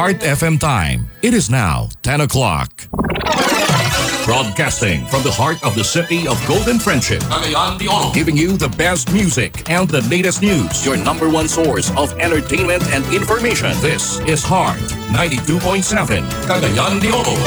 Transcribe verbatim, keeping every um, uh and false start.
Heart F M time. It is now ten o'clock. Broadcasting from the heart of the city of Golden Friendship, Cagayan de Oro, giving you the best music and the latest news. Your number one source of entertainment and information. This is Heart ninety-two point seven, Cagayan de Oro.